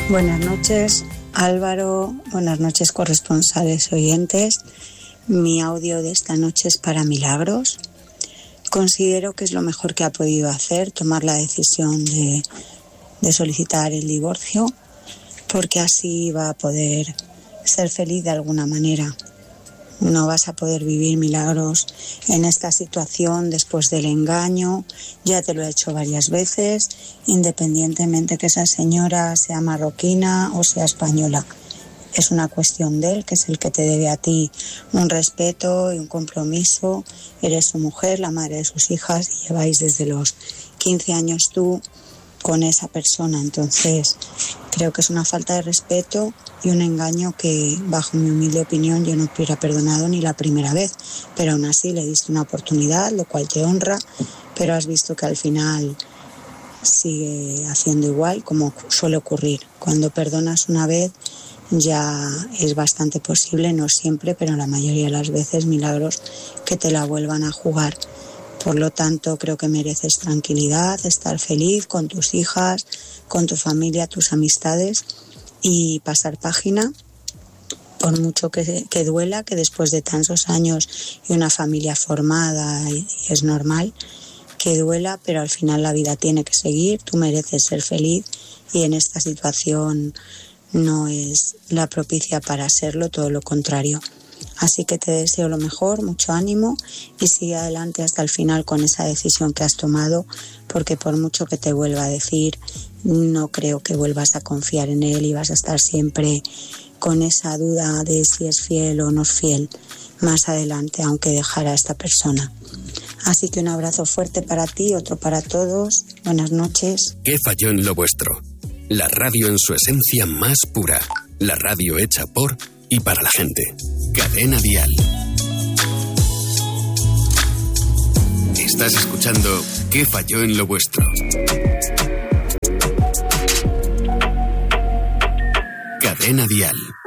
Buenas noches, Álvaro. Buenas noches, corresponsales oyentes. Mi audio de esta noche es para Milagros. Considero que es lo mejor que ha podido hacer, tomar la decisión de solicitar el divorcio, porque así va a poder ser feliz de alguna manera. No vas a poder vivir, Milagros, en esta situación después del engaño. Ya te lo he hecho varias veces, independientemente que esa señora sea marroquina o sea española. Es una cuestión de él, que es el que te debe a ti un respeto y un compromiso. Eres su mujer, la madre de sus hijas, y lleváis desde los 15 años tú con esa persona. Entonces, creo que es una falta de respeto y un engaño que, bajo mi humilde opinión, yo no hubiera perdonado ni la primera vez. Pero aún así le diste una oportunidad, lo cual te honra, pero has visto que al final sigue haciendo igual, como suele ocurrir. Cuando perdonas una vez, ya es bastante posible, no siempre, pero la mayoría de las veces, Milagros, que te la vuelvan a jugar. Por lo tanto, creo que mereces tranquilidad, estar feliz con tus hijas, con tu familia, tus amistades, y pasar página, por mucho que duela, que después de tantos años y una familia formada, y es normal que duela, pero al final la vida tiene que seguir. Tú mereces ser feliz y en esta situación no es la propicia para serlo, todo lo contrario. Así que te deseo lo mejor, mucho ánimo, y sigue adelante hasta el final con esa decisión que has tomado, porque por mucho que te vuelva a decir, no creo que vuelvas a confiar en él y vas a estar siempre con esa duda de si es fiel o no es fiel más adelante, aunque dejara a esta persona. Así que un abrazo fuerte para ti, otro para todos. Buenas noches. ¿Qué falló en lo vuestro? La radio en su esencia más pura. La radio hecha por y para la gente. Cadena Dial. Estás escuchando ¿Qué falló en lo vuestro? Cadena Dial.